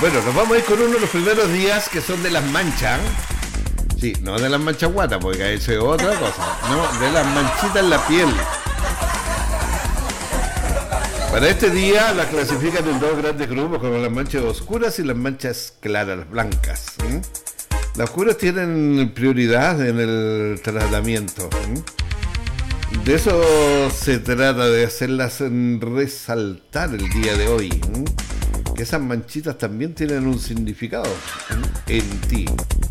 Bueno, nos vamos a ir con uno de los primeros días que son de las manchas. Sí, no de las manchas guatas, porque eso es otra cosa. No, de las manchitas en la piel. Para este día las clasifican en dos grandes grupos, como las manchas oscuras y las manchas claras, las blancas. Las oscuras tienen prioridad en el tratamiento. De eso se trata, de hacerlas resaltar el día de hoy. Que esas manchitas también tienen un significado en ti.